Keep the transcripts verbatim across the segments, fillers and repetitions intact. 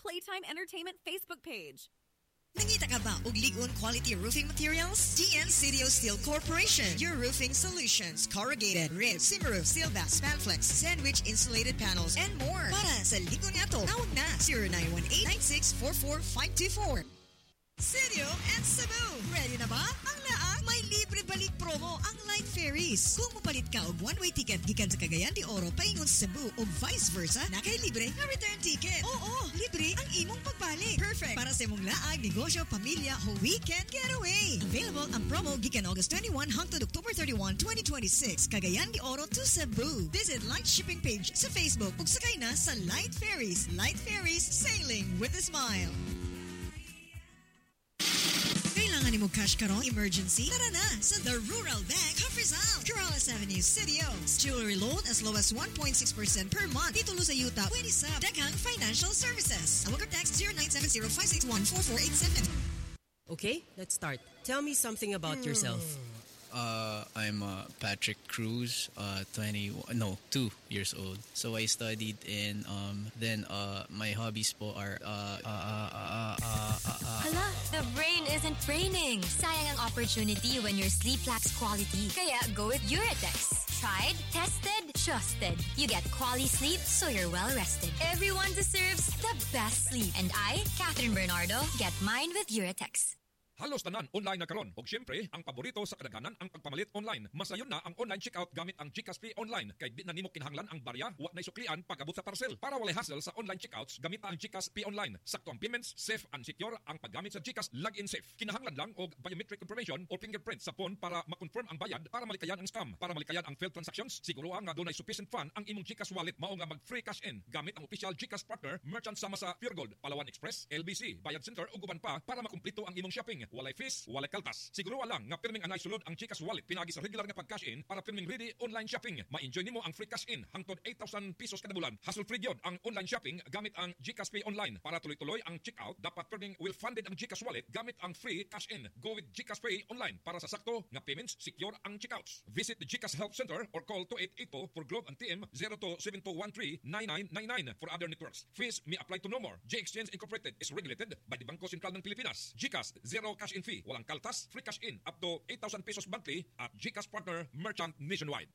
Playtime Entertainment Facebook page. Nangita ka ba og ligon quality roofing materials? D N C D O Steel Corporation, your roofing solutions, corrugated, rib, Cimaroof, Sealback, Spanflex, sandwich insulated panels, and more. Para sa ligon nato, tawag na zero nine one eight nine six four four five two four. Sidio and Cebu, ready na ba? Ang laang may libre balik promo ang Light Ferries. Kung mupalit ka og one-way ticket gikan sa Cagayan de Oro paingon sa Cebu o vice versa, na kay libre nga return ticket. Oo, libre ang imong pagbalik. Perfect para sa imong laang, negosyo, pamilya o weekend getaway. Available ang promo gikan August twenty-first hangtod October thirty-first, twenty twenty-six, Cagayan de Oro to Cebu. Visit Light Shipping page sa Facebook ug sakay na sa Light Ferries. Light Ferries, sailing with a smile. Kailangan ni mo cash karong emergency? Tara na sa The Rural Bank of Rizal, Corrales Avenue, City Oaks. Jewelry loan as low as one point six percent per month. Titulo sa yuta, pwede sa Daghang Financial Services. Awag or text zero nine seven zero five six one four four eight seven. Okay, let's start. Tell me something about yourself. Uh, I'm uh, Patrick Cruz, uh, twenty, no, two years old. So I studied in, um, then uh, my hobbies po are, uh, uh, uh, uh, uh, uh, uh, Hala, the brain isn't braining. Sayang ang opportunity when your sleep lacks quality. Kaya go with Uratex. Tried, tested, trusted. You get quality sleep so you're well rested. Everyone deserves the best sleep. And I, Catherine Bernardo, get mine with Uratex. Halos tanan online na karon ug syempre ang paborito sa kadaghanan ang pagpamalit online. Masayon na ang online checkout gamit ang GCash Pay Online kay di na nimo kinahanglan ang barya wa nay suklian pag-abot sa parcel. Para walay hassle sa online checkouts, gamit ang GCash Pay Online. Sakto ang payments, safe and secure ang paggamit sa GCash Login Safe. Kinahanglan lang og biometric information o fingerprint sa phone para ma-confirm ang bayad para malikayan ang scam. Para malikayan ang failed transactions, siguruhan nga dunay sufficient fund ang imong GCash wallet mao nga mag-free cash in gamit ang official GCash partner merchant sama sa Pure Gold, Palawan Express, L B C, Bayad Center ug uban pa para makumpleto ang imong shopping. Walay fees, walay kaltas. Siguro lang nga pirming anay sulod ang GCash wallet pinagi sa regular nga pag-cash in para pirming ready online shopping. Ma-enjoy nimo ang free cash in hangtod eight thousand pesos kada bulan. Hassle free gyud ang online shopping gamit ang GCash Pay Online. Para tuloy-tuloy ang checkout, dapat pirming well-funded ang GCash wallet gamit ang free cash in. Go with GCash Pay Online para sa sakto nga payments, secure ang checkouts. Visit the GCash Help Center or call two eight eight two for Globe and T M zero two seven two one three nine nine nine nine for other networks. Fees may apply to no more. J-Exchange Incorporated is regulated by the Bangko Sentral ng Pilipinas. GCash, zero cash in fee. Walang kaltas, free cash in up to eight thousand pesos monthly at GCash Partner Merchant Nationwide.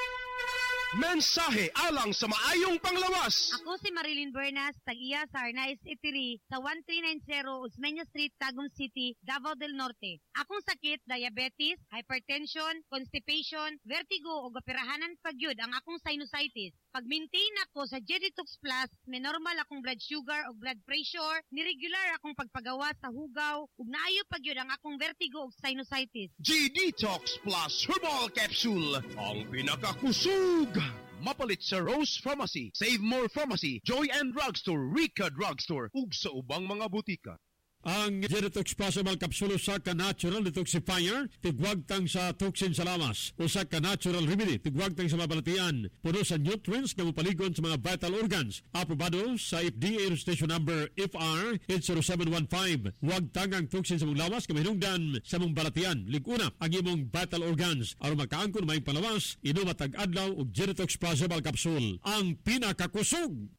Mensahe alang sa maayong panglawas. Ako si Marilyn Bernas, tag-iya sa Arnaiz Eatery sa one three nine zero Osmeña Street, Tagum City, Davao del Norte. Akong sakit, diabetes, hypertension, constipation, vertigo o gapirahanan pagyud ang akong sinusitis. Pag-maintain ako sa G-Detox Plus, may normal akong blood sugar o blood pressure, niregular akong pagpagawa sa hugaw, ug naayo pagyud ang akong vertigo o sinusitis. G-Detox Plus Herbal Capsule, ang pinakakusog. Mapalit sa Rose Pharmacy, Save More Pharmacy, Joy and Drugstore, Rica Drugstore, ug sa ubang mga butika. Ang G-Detox Plus Herbal Capsule sa ka-natural detoxifier, tigwagtang sa toxin sa lamas. O sa ka-natural remedy, tigwagtang sa mabalatian. Puno sa nutrients na mupaligon sa mga vital organs. Aprobado sa F D A registration number F R eight zero seven one five. Wagtang ang toxin sa mong lawas, kamahinungdan sa mong balatian. Liguna ang imong vital organs. Aron makaangkon may palawas, inom matag adlaw o G-Detox Plus Herbal Capsule. Ang pinakakusog!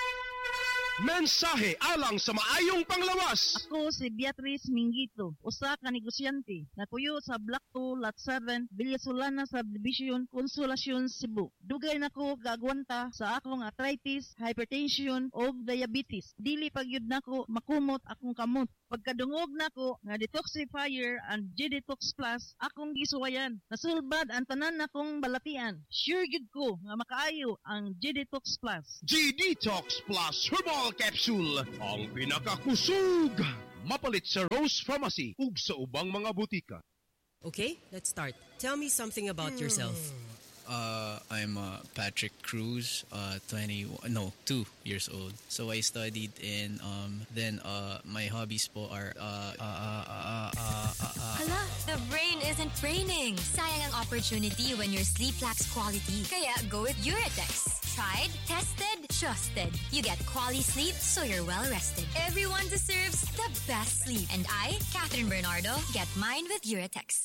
Mensahe alang sa maayong panglawas. Ako si Beatrice Mingito, usa ka negosyante na tuyo sa Block two, Lot seven, Villasolana Subdivision, Consolacion, Cebu. Dugay nako gagwanta sa akong arthritis, hypertension o diabetes. Dili pagyud nako makumot akong kamot. Pagkadungog nako nga detoxifier and G-Detox Plus, akong gisuwayan. Nasulbad ang tanan nakong balatian. Sure gid ko nga makaayo ang G-Detox Plus. G-Detox Plus Herbal Capsule, ang pinakakusog. Mapalit sa Rose Pharmacy ug sa ubang mga butika. Okay, let's start. Tell me something about yourself. Uh, I'm uh, Patrick Cruz, uh, twenty, no, two years old. So I studied in, um, then uh, my hobbies po are, uh, uh, uh, uh, uh, uh, uh, Hala, the brain isn't braining. Sayang ang opportunity when your sleep lacks quality. Kaya go with Uratex. Tried, tested, trusted. You get quality sleep so you're well rested. Everyone deserves the best sleep. And I, Catherine Bernardo, get mine with Uratex.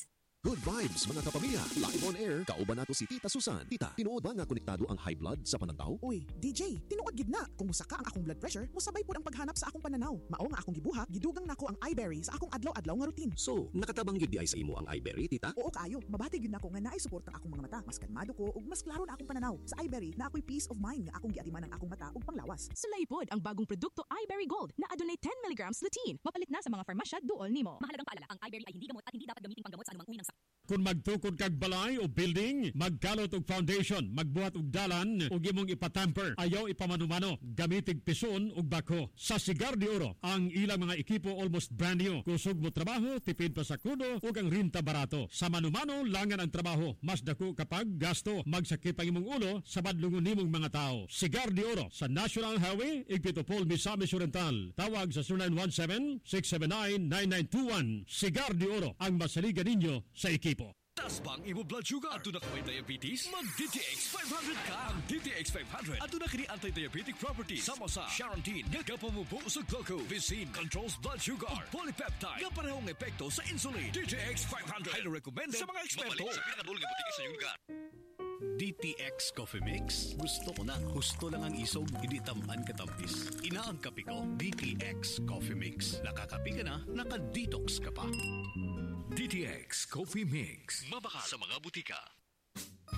Good vibes mga kapamilya. Live on air, kauban nato si Tita Susan. Tita, tinuod ba nga konektado ang high blood sa panantaw? Uy, D J, tinuod gid na. Kung musaka ang akong blood pressure, musabay pod ang paghanap sa akong pananaw. Mao nga akong gibuhat, gidugang nako ang iBerry sa akong adlaw-adlaw nga routine. So, nakatabang gyud di ay sa imo ang iBerry, Tita? Oo kayo, mabati gyud nako nga naay suporta ang akong mga mata. Mas kalmado ko ug mas klaro na akong pananaw. Sa iBerry na ako'y peace of mind nga akong giatiman ang akong mata ug panglawas. Sulay pod ang bagong produkto iBerry Gold na adunay ten milligrams lutein. Mapalit na sa mga farmasya duol nimo. Mahalagang paalala, ang iBerry ay hindi gamot at hindi dapat gamitin panggamot sa anumang uri ng sakit. Kung magtukod kag balay o building, magkalot og foundation, magbuhat og dalan ug imong ipatamper, ayaw ipamanumano, gamitig pison ug bako. Sa Cigar de Oro, ang ilang mga ekipo almost brand new. Kusog mo trabaho, tipid pa sa kudo ug ang rinta barato. Sa manumano langan ang trabaho, mas dako kapag gasto. Magsakit ang imong ulo sa badlungon nimong mga tao. Cigar de Oro sa National Highway, Igpitopol, Misamis Oriental. Tawag sa zero nine one seven, six seven nine, nine nine two one. Cigar de Oro, ang masaligan ninyo sa ekipo. Tas bang imo blood sugar? Ato na ka may diabetes? Mag-D T X five hundred ka! Ang D T X five hundred ato na kini anti-diabetic properties. Sama sa Charantin, nga kapamubo sa glucose. Vicin controls blood sugar. Ang polypeptide, nga parehong epekto sa insulin. D T X five hundred. Highly recommended sa mga eksperto. Mabalik sa pinakadulong nga butika sa iyong lugar. D T X Coffee Mix. Gusto ko na. Gusto lang ang isog, hindi tamaan katampis. Ina ang kape ko, D T X Coffee Mix. Nakakapi ka na, naka-detox ka pa. D T X Coffee Mix. Mabaka sa mga butika.